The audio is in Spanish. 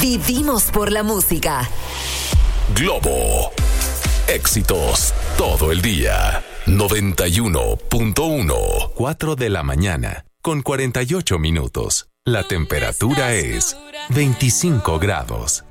Vivimos por la música. Globo. Éxitos todo el día. 91.1. 4 de la mañana, con 48 minutos. La temperatura es 25 grados.